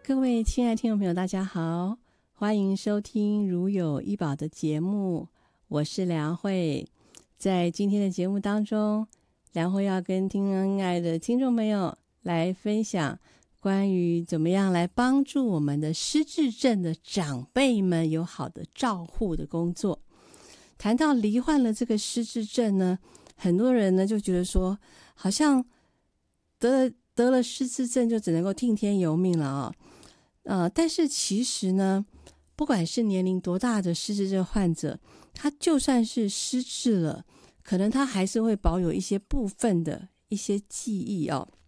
各位亲爱的听众朋友大家好，欢迎收听如有医保的节目，我是梁慧。在今天的节目当中，梁慧要跟亲爱的听众朋友来分享关于怎么样来帮助我们的失智症的长辈们有好的照护的工作。谈到罹患了这个失智症呢，很多人呢就觉得说好像得了失智症就只能够听天由命了但是其实呢，不管是年龄多大的失智症患者，他就算是失智了，可能他还是会保有一些部分的一些记忆